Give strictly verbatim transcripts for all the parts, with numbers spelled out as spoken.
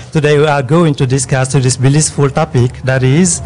Today we are going to discuss this blissful topic, that is,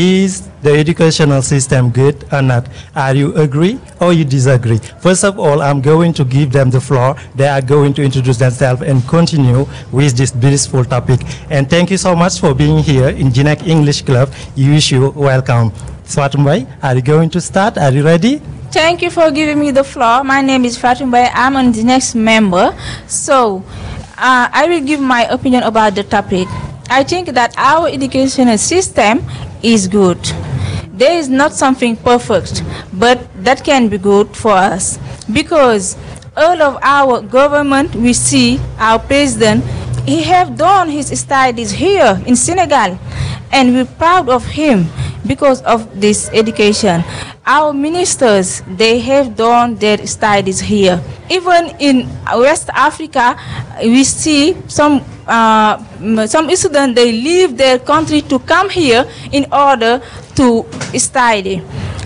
is the educational system good or not? Are you agree or you disagree? First of all, I'm going to give them the floor. They are going to introduce themselves and continue with this blissful topic. And thank you so much for being here in G N E C English Club. You wish you welcome. Fatumbai, are you going to start? Are you ready? Thank you for giving me the floor. My name is Fatumbai. I'm on the next member. So, uh, I will give my opinion about the topic. I think that our educational system is good. There is not something perfect, but that can be good for us. Because all of our government, we see our president, he have done his studies here in Senegal. And we're proud of him because of this education. Our ministers, they have done their studies here. Even in West Africa, we see some uh, some students, they leave their country to come here in order to study.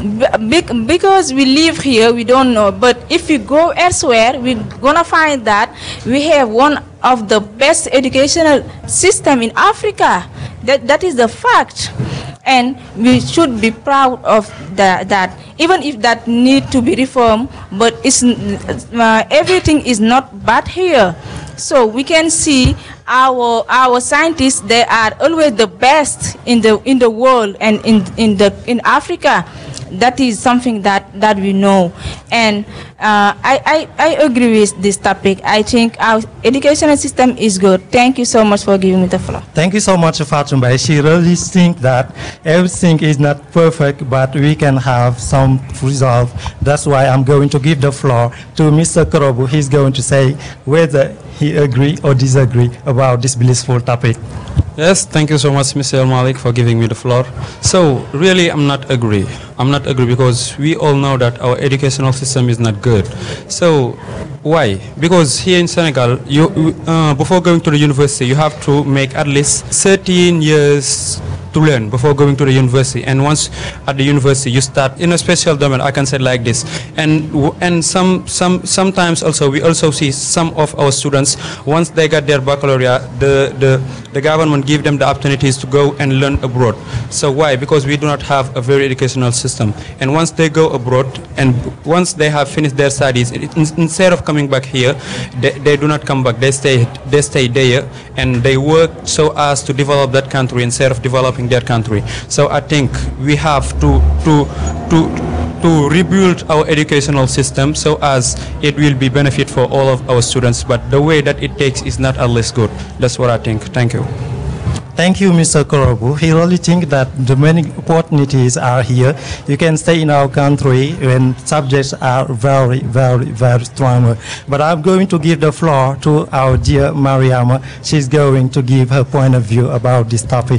Be because we live here, we don't know. But if we go elsewhere, we're gonna find that we have one of the best educational system in Africa. That that is the fact, and we should be proud of that. That even if that need to be reformed, but it's uh, everything is not bad here. So we can see our our scientists, they are always the best in the in the world and in in the in Africa. That is something that, that we know. And uh, I, I, I agree with this topic. I think our educational system is good. Thank you so much for giving me the floor. Thank you so much, Fatumbai. She really thinks that everything is not perfect, but we can have some resolve. That's why I'm going to give the floor to Mister Korobu. He's going to say whether he agree or disagree about this blissful topic. Yes, thank you so much, Mister El Malik, for giving me the floor. So, really, I'm not agree. I'm not agree because we all know that our educational system is not good. So, why? Because here in Senegal, you uh, before going to the university, you have to make at least thirteen years to learn before going to the university. And once at the university, you start in a special domain. I can say like this. And and some some sometimes also we also see some of our students, once they get their baccalaureate, the the the government give them the opportunities to go and learn abroad. So why? Because we do not have a very educational system. And once they go abroad and once they have finished their studies, it, instead of coming back here, they, they do not come back. They stay they stay there and they work so as to develop that country instead of developing their country. So I think we have to to to to rebuild our educational system so as it will be benefit for all of our students. But the way that it takes is not always good. That's what I think. Thank you. Thank you, Mister Korobu. He really think that the many opportunities are here. You can stay in our country when subjects are very, very, very strong. But I'm going to give the floor to our dear Mariama. She's going to give her point of view about this topic.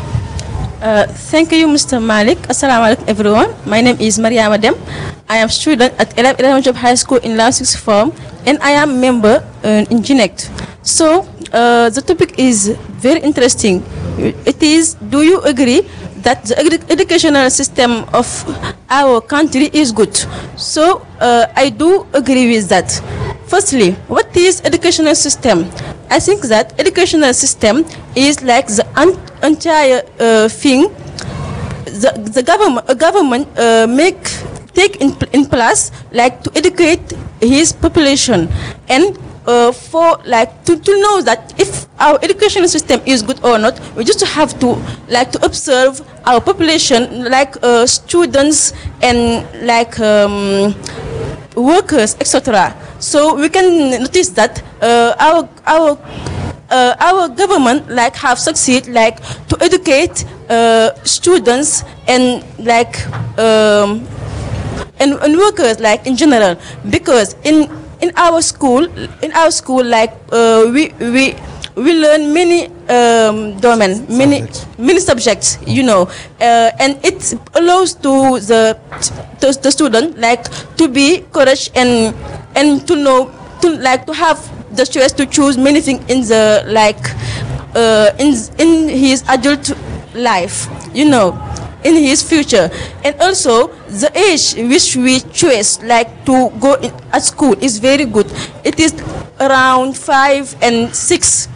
Uh, thank you, Mister Malik. Assalamu alaikum, everyone. My name is Mariama Dem. I am student at eleven Job High School in Lao sixth Form, and I am member uh, in G N E C. So, uh, the topic is very interesting. It is, do you agree that the ed educational system of our country is good? So, uh, I do agree with that. Firstly, what is educational system? I think that educational system is like the entire uh, thing the, the government uh, government uh, make take in, in place, like to educate his population, and uh, for like to, to know that if our educational system is good or not, we just have to like to observe our population, like uh, students and like um, workers, et cetera. So we can notice that uh, our our uh, our government like have succeed like to educate uh, students and like um, and, and workers like in general, because in in our school in our school like uh, we we we learn many um, domain, many many subjects, you know, uh, and it allows to the to the student like to be courage and and to know to like to have the choice to choose many things in the like uh, in in his adult life, you know, in his future. And also the age which we choose like to go in, at school is very good. It is around five and six. Mm.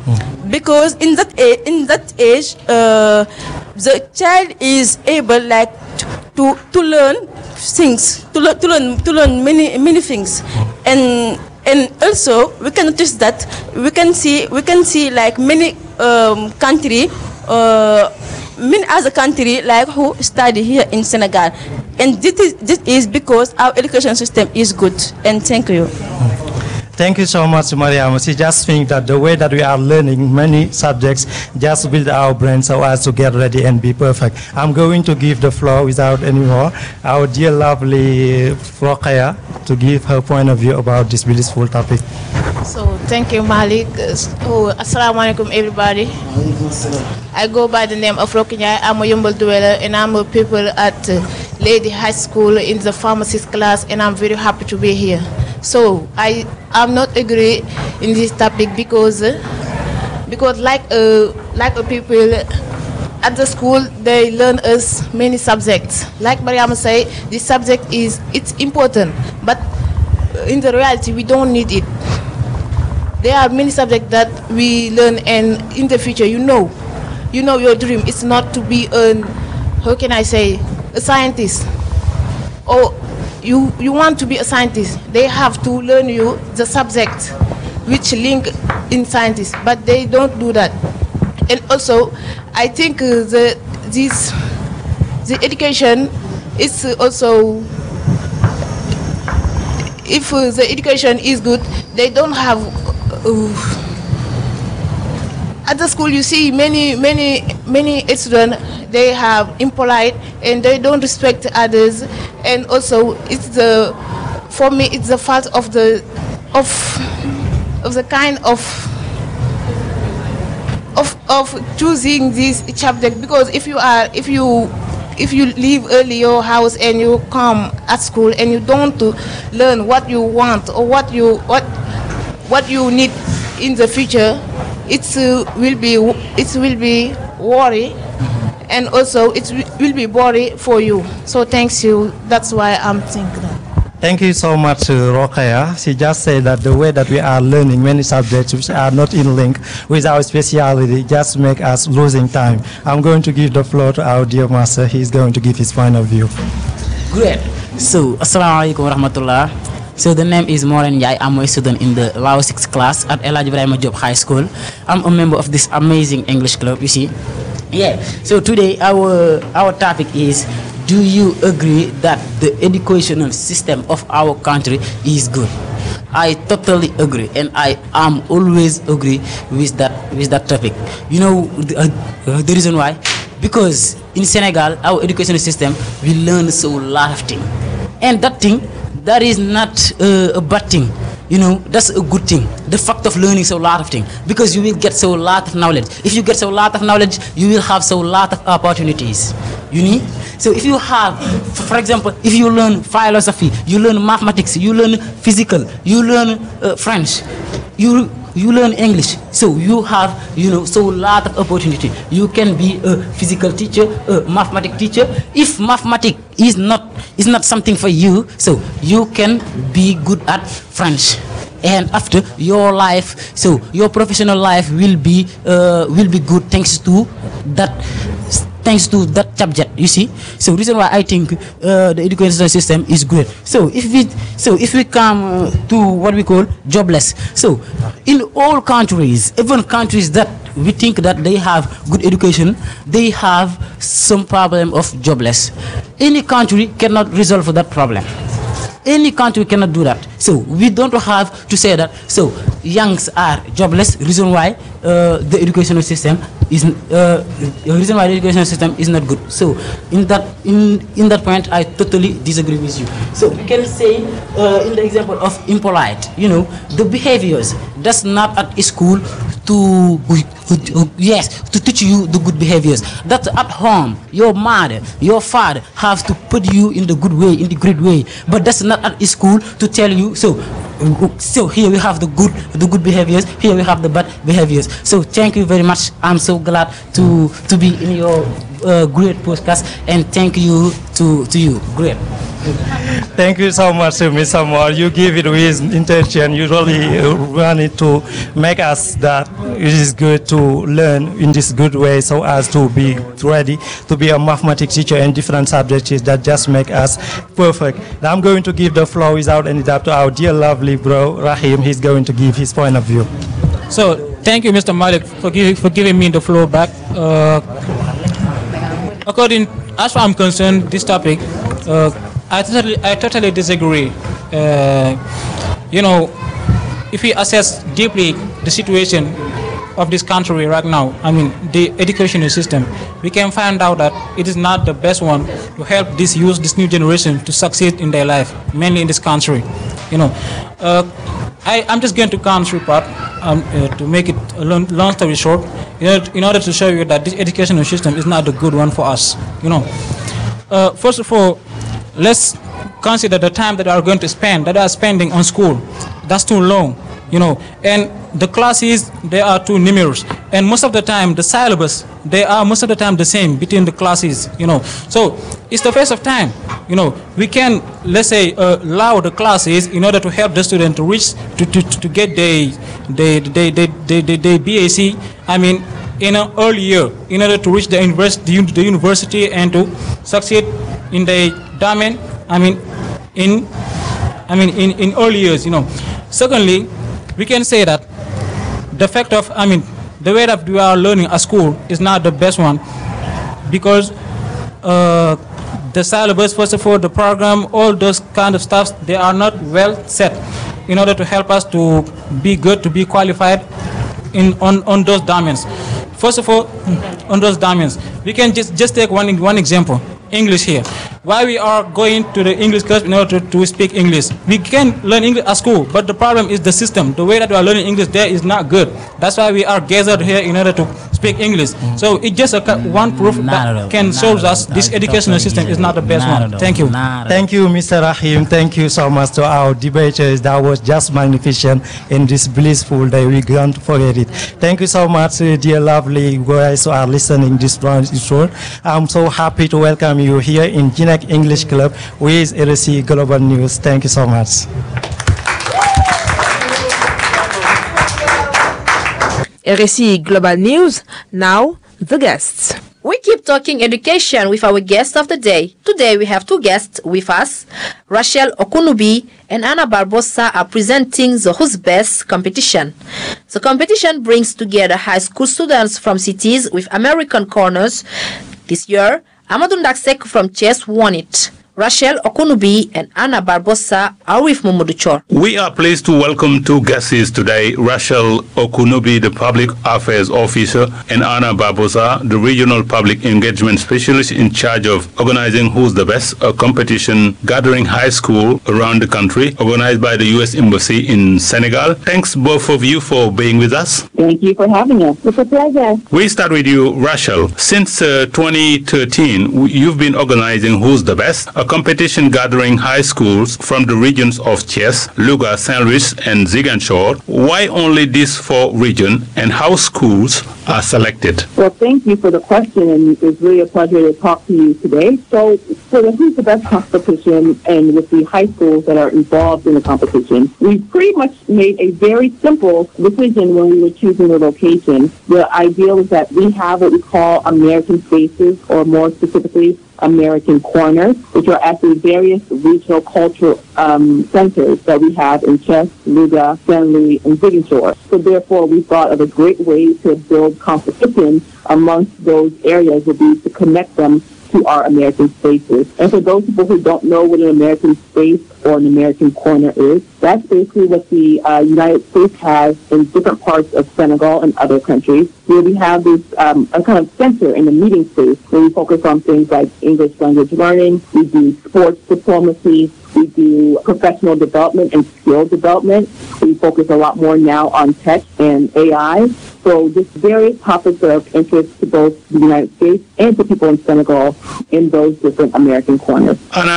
because in that age, in that age, uh, the child is able like to to learn things, to learn to learn to learn many many things, and and also we can notice that we can see we can see like many um, country. Uh, many other country like who study here in Senegal, and this is, this is because our education system is good. And thank you. Thank you so much, Mariam. She just think that the way that we are learning many subjects just build our brain so as to get ready and be perfect. I'm going to give the floor without any more our dear lovely Rokhaya to give her point of view about this blissful topic. So thank you, Malik. Oh, assalamu alaikum, everybody. I go by the name of Rokhaya. I'm a Yumbel dweller, and I'm a pupil at uh, Lady High School in the pharmacist class, and I'm very happy to be here. So I am not agree in this topic because uh, because like uh, like a people at the school they learn us many subjects. Like Mariam say, this subject is it's important, but in the reality we don't need it. There are many subjects that we learn, and in the future, you know, you know your dream is not to be a, how can I say, a scientist, or you you want to be a scientist. They have to learn you the subject which link in scientists, but they don't do that. And also, I think uh, the this the education is also, if uh, the education is good, they don't have. Uh, at the school, you see many, many, many students. They have impolite and they don't respect others. And also, it's the, for me, it's the fault of the, of, of the kind of, of, of choosing this subject. Because if you are, if you, if you leave early your house and you come at school and you don't learn what you want or what you what. what you need in the future, it uh, will be it will be worry, and also it will be worry for you. So thanks you. That's why I'm thinking that. Thank you so much, uh, Rokhaya. She just said that the way that we are learning many subjects which are not in link with our speciality just make us losing time. I'm going to give the floor to our dear master. He's going to give his point of view. Great. So, assalamualaikum warahmatullah. So the name is Moren Yai. I'm a student in the Lao sixth class at El Hadji Ibrahima Diop High School. I'm a member of this amazing English club, you see. Yeah, so today our our topic is, do you agree that the educational system of our country is good? I totally agree, and I am always agree with that with that topic. You know the, uh, the reason why? Because in Senegal, our educational system, we learn so lot of things, and that thing, that is not uh, a bad thing, you know, that's a good thing. The fact of learning so lot of things, because you will get so lot of knowledge. If you get so lot of knowledge, you will have so lot of opportunities, you need. So if you have, for example, if you learn philosophy, you learn mathematics, you learn physical, you learn uh, French, you you learn English, so you have, you know, so lot of opportunity. You can be a physical teacher, a mathematics teacher. If mathematics is not is not something for you, so you can be good at French. And after your life, so your professional life will be uh, will be good thanks to that thanks to that subject, you see. So reason why I think uh, the education system is good. So if we so if we come uh, to what we call jobless, so in all countries, even countries that we think that they have good education, they have some problem of jobless. Any country cannot resolve that problem. Any country cannot do that. So we don't have to say that. So youngs are jobless. Reason why uh, the educational system is uh, reason why the educational system is not good. So in that in in that point, I totally disagree with you. So we can say uh, in the example of impolite, you know, the behaviors. That's not at school to yes to teach you the good behaviors. That at home, your mother, your father have to put you in the good way, in the great way. But that's not at school to tell you. So, so here we have the good, the good behaviors. Here we have the bad behaviors. So thank you very much. I'm so glad to to be in your uh, great podcast, and thank you to to you. Great. Thank you so much, Mister Moore. You give it with intention. You really uh, wanted to make us that it is good to learn in this good way so as to be ready to be a mathematics teacher in different subjects that just make us perfect. Now I'm going to give the floor without any doubt to our dear lovely bro, Rahim. He's going to give his point of view. So, thank you, Mister Malik, for giving, for giving me the floor back. Uh, according, as far as I'm concerned, this topic, uh, I totally, I totally disagree. Uh, you know, if we assess deeply the situation of this country right now, I mean, the educational system, we can find out that it is not the best one to help this youth, this new generation, to succeed in their life, mainly in this country. You know, uh, I, I'm just going to come through part um, uh, to make it a long, long story short, in order, in order to show you that this educational system is not the good one for us. You know, uh, first of all, let's consider the time that we are going to spend, that we are spending on school. That's too long. You know, and the classes, they are too numerous, and most of the time the syllabus, they are most of the time the same between the classes. You know, so it's the waste of time. You know, we can, let's say, uh, allow the classes in order to help the student to reach to to, to get the the the the the, the, the B A C. I mean, in an early year, in order to reach the university, the university and to succeed in the domain. I mean, in I mean in in early years. You know, secondly, we can say that the fact of, I mean, the way that we are learning at school is not the best one, because uh, the syllabus, first of all, the program, all those kind of stuff, they are not well set in order to help us to be good, to be qualified in on, on those domains. First of all, on those domains, we can just, just take one, one example, English here. Why we are going to the English class in order to, to speak English? We can learn English at school, but the problem is the system. The way that we are learning English there is not good. That's why we are gathered here in order to speak English. Mm. So it's just a, one proof not that can show us this educational system is not the best not one. Thank you. Thank you, Mister Rahim. Thank you so much to our debaters. That was just magnificent in this blissful day. We can't forget it. Thank you so much, dear lovely guys who are listening this show. I'm so happy to welcome you here in Jinek English Club with R S C Global News. Thank you so much. R S C Global News, now the guests. We keep talking education with our guest of the day. Today we have two guests with us. Rachel Okunubi and Anna Barbosa are presenting the Who's Best competition. The competition brings together high school students from cities with American corners. This year, Amadou Ndaksek from Chess won it. Rachel Okunubi and Anna Barbosa are with Mamadou Chor. We are pleased to welcome two guests today, Rachel Okunubi, the Public Affairs Officer, and Anna Barbosa, the Regional Public Engagement Specialist in charge of organizing Who's the Best, a competition gathering high school around the country, organized by the U S Embassy in Senegal. Thanks both of you for being with us. Thank you for having us. It's a pleasure. We start with you, Rachel. Since uh, twenty thirteen, you've been organizing Who's the Best, a competition gathering high schools from the regions of Thiès, Louga, Saint Louis, and Ziguinchor. Why only these four regions, and how schools are selected? Well, thank you for the question, and it's really a pleasure to talk to you today. So, for the Who's the Best competition, and with the high schools that are involved in the competition, we pretty much made a very simple decision when we were choosing the location. The idea was that we have what we call American spaces, or more specifically, American corners, which are at the various regional cultural um, centers that we have in Thiès, Louga, Saint Louis, and Ziguinchor. So therefore, we thought of a great way to build competition amongst those areas would be to connect them to our American spaces. And for those people who don't know what an American space or an American corner is, that's basically what the uh, United States has in different parts of Senegal and other countries, where we have this um, a kind of center in the meeting space where we focus on things like English language learning, we do sports diplomacy, we do professional development and skill development. We focus a lot more now on tech and A I. So just various topics that are of interest to both the United States and to people in Senegal in those different American corners. Anna,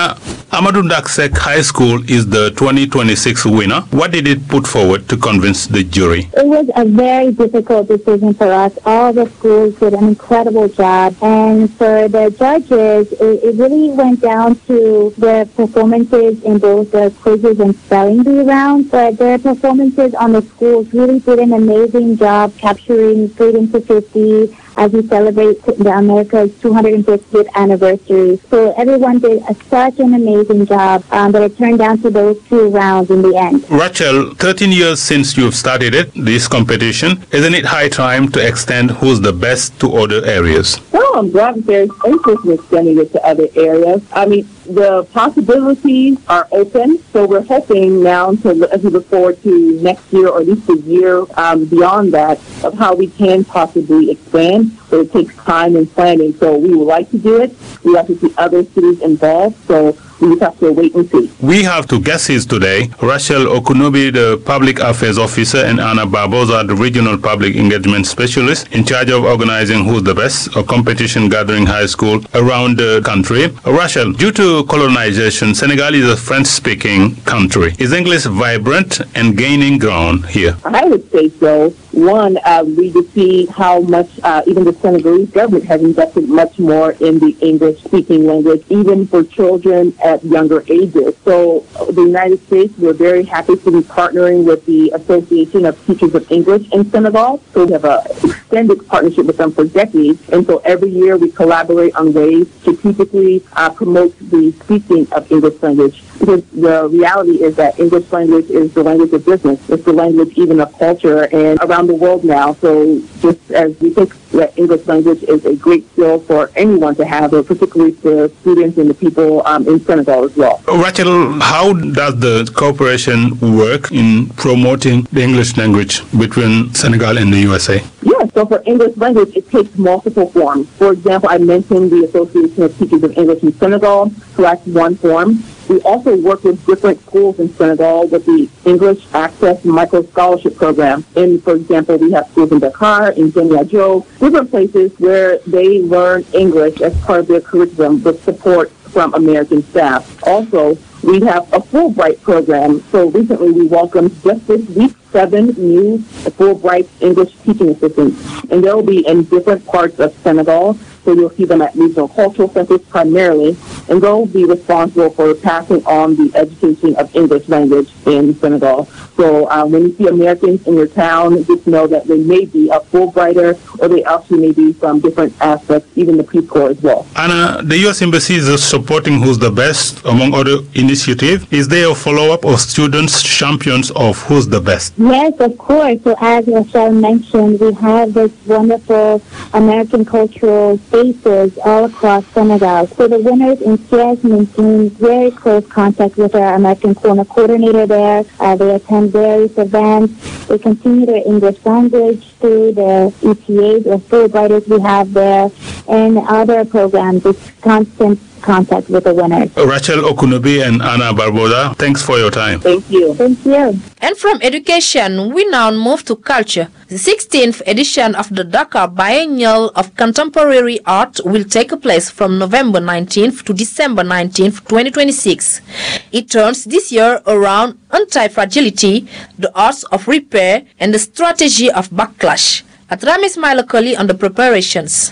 Amadou Daksek High School is the twenty twenty-six winner. What did it put forward to convince the jury? It was a very difficult decision for us. All the schools did an incredible job. And for the judges, it, it really went down to their performances in both the quizzes and spelling bee rounds. But their performances on the schools really did an amazing job capturing Freedom to fifty as we celebrate the America's two hundred fiftieth anniversary. So everyone did a, such an amazing job um, that it turned down to those two rounds in the end. Rachel, thirteen years since you've started it, this competition, isn't it high time to extend who's the best to other areas? Well, I'm glad that there's interest in extending it to other areas. I mean, the possibilities are open, so we're hoping now to, as we look forward to next year or at least a year um, beyond that of how we can possibly expand. So it takes time and planning. So we would like to do it. We like to see other cities involved. So we just have to wait and see. We have two guests today, Rachel Okunubi, the Public Affairs Officer, and Anna Barbosa, the Regional Public Engagement Specialist, in charge of organizing Who's the Best, a competition gathering high school around the country. Rachel, due to colonization, Senegal is a French-speaking country. Is English vibrant and gaining ground here? I would say so. One, uh, we just see how much uh, even the Senegalese government has invested much more in the English-speaking language, even for children at younger ages. So the United States, we're very happy to be partnering with the Association of Teachers of English in Senegal. So we have an extended partnership with them for decades. And so every year we collaborate on ways to strategically uh, promote the speaking of English language. Because the reality is that English language is the language of business. It's the language even of culture and around the world now. So just as we think that English language is a great skill for anyone to have, or particularly for students and the people um, in Senegal as well. Rachel, how does the cooperation work in promoting the English language between Senegal and the U S A? Yeah, so for English language, it takes multiple forms. For example, I mentioned the Association of Teachers of English in Senegal, so that's one form. We also work with different schools in Senegal with the English Access Micro Scholarship Program. And for example, we have schools in Dakar, in Diamniadio, different places where they learn English as part of their curriculum with support from American staff. Also, we have a Fulbright program. So recently we welcomed just this week seven new Fulbright English teaching assistants. And they'll be in different parts of Senegal. So you'll see them at regional cultural centers primarily, and they'll be responsible for passing on the education of English language in Senegal. So uh, when you see Americans in your town, just know that they may be a Fulbrighter, or they actually may be from different aspects, even the Peace Corps as well. Anna, the U S Embassy is supporting Who's the Best, among other initiatives. Is there a follow-up of students champions of Who's the Best? Yes, of course. So as Rochelle mentioned, we have this wonderful American cultural spaces all across Senegal. So the winners in Thiès maintain very close contact with our American Corner coordinator there. Uh, they attend various events. They continue their English language through the E T As or Fulbrighters we have there, and other programs. It's constant contact with the winners. Rachel Okunubi and Anna Barbosa, thanks for your time. Thank you. Thank you. And from education, we now move to culture. The sixteenth edition of the Dakar Biennial of Contemporary Art will take place from November nineteenth to December nineteenth, twenty twenty-six. It turns this year around anti-fragility, the arts of repair, and the strategy of backlash. Atrami Ismail Akoli on the preparations.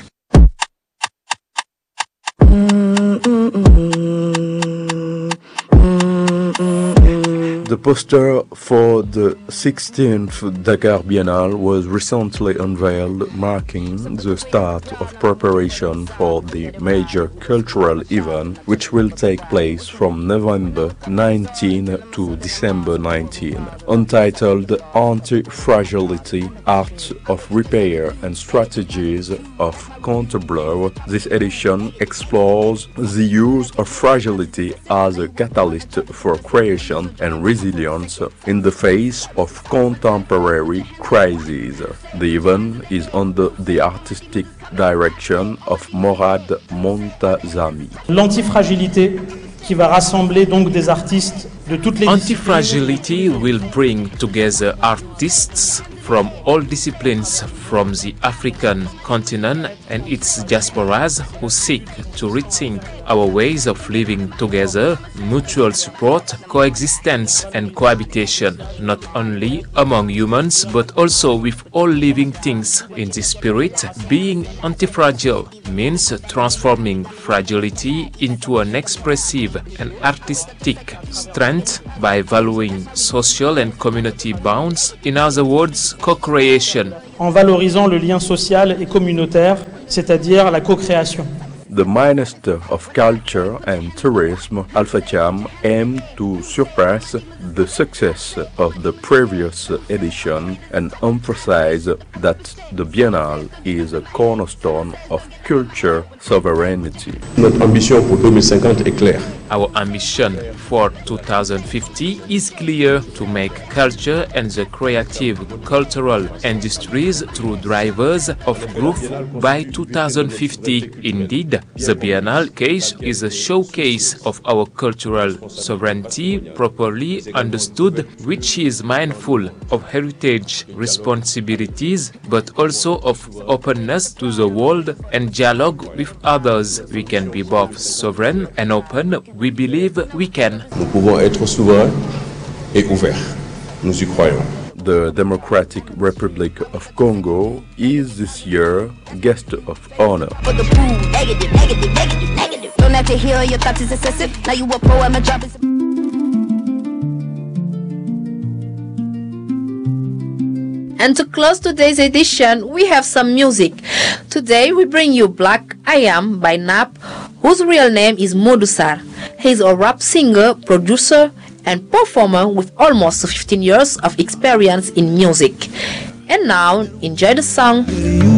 The poster for the sixteenth Dakar Biennale was recently unveiled, marking the start of preparation for the major cultural event, which will take place from November nineteenth to December nineteenth. Entitled Anti-Fragility, Art of Repair and Strategies of Counterblur, this edition explores the use of fragility as a catalyst for creation and resilience in the face of contemporary crises. The event is under the artistic direction of Morad Montazami. L'antifragilité qui va rassembler donc des artistes de toutes les Anti-fragility will bring together artists from all disciplines from the African continent and its diasporas who seek to rethink our ways of living together, mutual support, coexistence and cohabitation, not only among humans but also with all living things. In this spirit, being anti-fragile means transforming fragility into an expressive and artistic strength by valuing social and community bonds, in other words, co-creation. En valorisant le lien social et communautaire, c'est-à-dire la co-création. The Minister of Culture and Tourism, Alpha Cham, aimed to surpass the success of the previous edition and emphasize that the Biennale is a cornerstone of culture sovereignty. Notre ambition pour deux mille cinquante est claire. Our ambition for two thousand fifty is clear: to make culture and the creative cultural industries true drivers of growth by two thousand fifty. Indeed, the Biennale case is a showcase of our cultural sovereignty properly understood, which is mindful of heritage responsibilities but also of openness to the world and dialogue with others. We can be both sovereign and open. We believe we can. Nous pouvons être souverains et ouverts. Nous y croyons. The Democratic Republic of Congo is this year guest of honor. Negative, negative, negative, negative. Don't have to hear your thoughts is excessive. Now you a pro, my job is. And to close today's edition, we have some music. Today we bring you Black I Am by Nap, whose real name is Modusar. He's a rap singer, producer, and performer with almost fifteen years of experience in music. And now, enjoy the song.